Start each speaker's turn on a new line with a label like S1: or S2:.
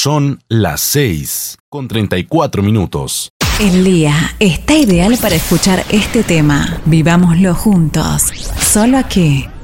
S1: Son las 6:34.
S2: El día está ideal para escuchar este tema. Vivámoslo juntos. Solo aquí,